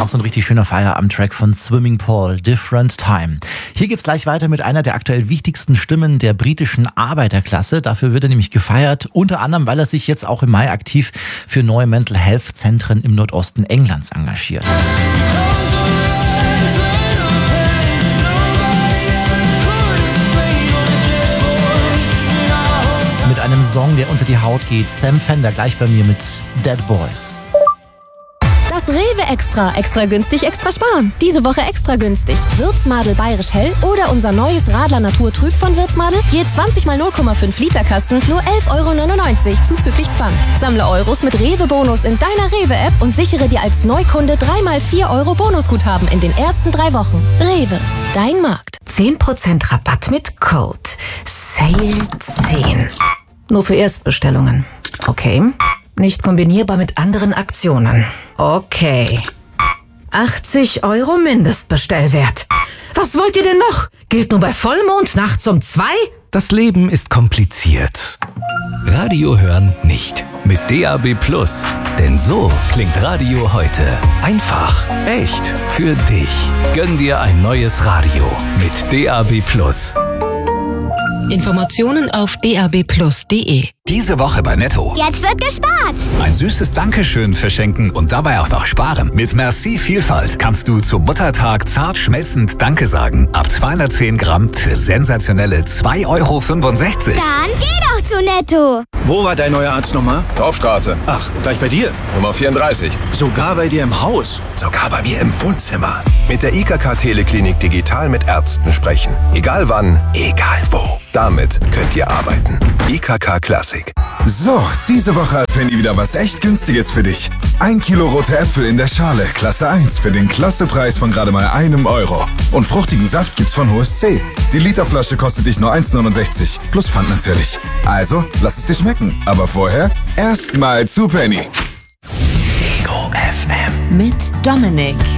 so ein richtig schöner Feierabend-Track von Swimming Pool, Different Time. Hier geht's gleich weiter mit einer der aktuell wichtigsten Stimmen der britischen Arbeiterklasse. Dafür wird er nämlich gefeiert, unter anderem, weil er sich jetzt auch im Mai aktiv für neue Mental Health Zentren im Nordosten Englands engagiert. Mit einem Song, der unter die Haut geht. Sam Fender gleich bei mir mit Dead Boys. Das Rewe Extra. Extra günstig, extra sparen. Diese Woche extra günstig. Wirtsmadel Bayerisch Hell oder unser neues Radler Natur Trüb von Wirtsmadel. Je 20 mal 0,5 Liter Kasten, nur 11,99 € zuzüglich Pfand. Sammle Euros mit Rewe-Bonus in deiner Rewe-App und sichere dir als Neukunde 3 mal 4 € Bonusguthaben in den ersten 3 Wochen. Rewe, dein Markt. 10% Rabatt mit Code SALE10. Nur für Erstbestellungen. Okay. Nicht kombinierbar mit anderen Aktionen. Okay. 80 € Mindestbestellwert. Was wollt ihr denn noch? Gilt nur bei Vollmond nachts um 2? Das Leben ist kompliziert. Radio hören nicht. Mit DAB+. Denn so klingt Radio heute. Einfach, echt, für dich. Gönn dir ein neues Radio mit DAB+. Informationen auf dab+.de. Diese Woche bei Netto. Jetzt wird gespart. Ein süßes Dankeschön verschenken und dabei auch noch sparen. Mit Merci Vielfalt kannst du zum Muttertag zart schmelzend Danke sagen. Ab 210 Gramm für sensationelle 2,65 €. Dann geh doch zu Netto. Wo war dein neuer Arzt nochmal? Dorfstraße. Ach, gleich bei dir. Nummer 34. Sogar bei dir im Haus. Sogar bei mir im Wohnzimmer. Mit der IKK Teleklinik digital mit Ärzten sprechen. Egal wann, egal wo. Damit könnt ihr arbeiten. IKK Classic. So, diese Woche hat Penny wieder was echt Günstiges für dich. 1 Kilo rote Äpfel in der Schale, Klasse 1, für den Klassepreis von gerade mal einem €. Und fruchtigen Saft gibt's von HSC. Die Literflasche kostet dich nur 1,69, plus Pfand natürlich. Also, lass es dir schmecken. Aber vorher erstmal zu Penny. Ego FM. Mit Dominik.